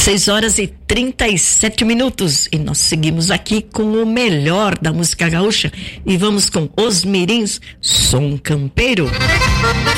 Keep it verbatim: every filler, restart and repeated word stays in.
seis horas e trinta e sete minutos e nós seguimos aqui com o melhor da música gaúcha e vamos com Os Mirins, Som Campeiro.